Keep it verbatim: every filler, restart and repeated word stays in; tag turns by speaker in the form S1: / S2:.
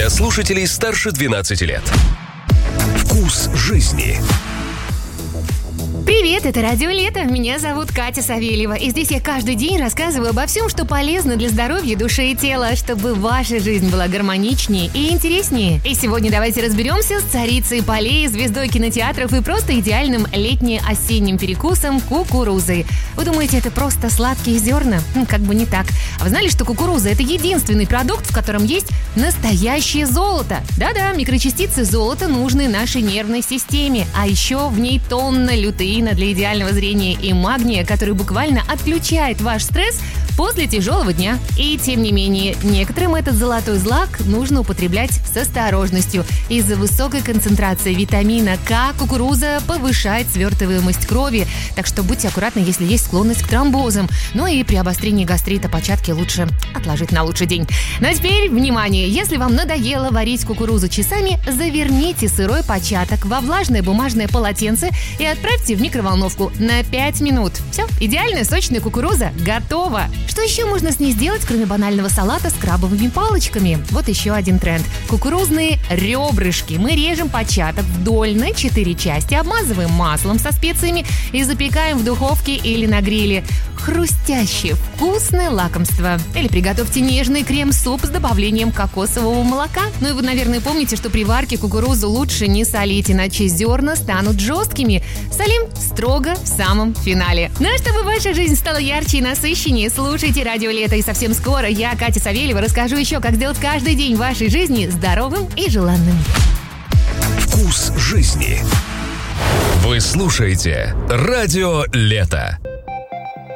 S1: для слушателей старше двенадцати лет. Вкус жизни.
S2: Привет, это Радио Лето. Меня зовут Катя Савельева. И здесь я каждый день рассказываю обо всем, что полезно для здоровья души и тела, чтобы ваша жизнь была гармоничнее и интереснее. И сегодня давайте разберемся с царицей полей, звездой кинотеатров и просто идеальным летне-осенним перекусом кукурузой. Вы думаете, это просто сладкие зерна? Как бы не так. А вы знали, что кукуруза – это единственный продукт, в котором есть настоящее золото? Да-да, микрочастицы золота нужны нашей нервной системе. А еще в ней тонна лютеина для идеального зрения и магния, который буквально отключает ваш стресс после тяжелого дня. И тем не менее, некоторым этот золотой злак нужно употреблять с осторожностью. Из-за высокой концентрации витамина К кукуруза повышает свертываемость крови, так что будьте аккуратны, если есть склонность к тромбозам. Ну и при обострении гастрита початки лучше отложить на лучший день. Ну а теперь, внимание, если вам надоело варить кукурузу часами, заверните сырой початок во влажное бумажное полотенце и отправьте в микроволновку на пять минут. Все, идеальная сочная кукуруза готова. Что еще можно с ней сделать, кроме банального салата с крабовыми палочками? Вот еще один тренд. Кукурузные ребрышки. Мы режем початок вдоль на четыре части, обмазываем маслом со специями и запекаем в духовке или на гриле. Хрустящее, вкусное лакомство. Или приготовьте нежный крем-суп с добавлением кокосового молока. Ну и вы, наверное, помните, что при варке кукурузу лучше не солить, иначе зерна станут жесткими. Солим строго в самом финале. Ну а чтобы ваша жизнь стала ярче и насыщеннее, слушайте Радио Лето. И совсем скоро я, Катя Савельева, расскажу еще, как сделать каждый день вашей жизни здоровым и желанным.
S1: Вкус жизни. Вы слушаете Радио Лето.